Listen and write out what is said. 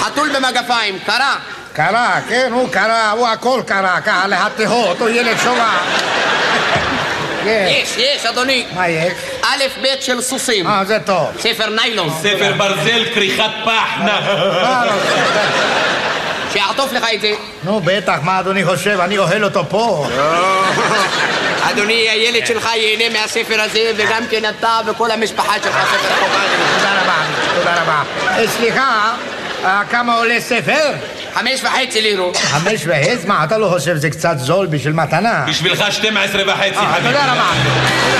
חתול במגפיים, קרה. קרה, כן, הוא קרה, הוא הכל קרה, ככה להתהות, הוא ילד שובע. יש, אדוני. מה יש? א' ב' של סוסים. זה טוב. ספר ניילון. ספר ברזל, כריכת פח, שיעטוף לך את זה. נו, בטח, מה אדוני חושב? אני אוהל אותו פה. אדוני, הילד שלך ייהנה מהספר הזה, וגם כן אתה וכל המשפחה שלך ספר חובה. תודה רבה. סליחה, כמה עולה ספר? 5.5 לירו. 5.5? מה, אתה לא חושב זה קצת זול בשביל מתנה? בשבילך 12.5 חביבי. תודה רבה.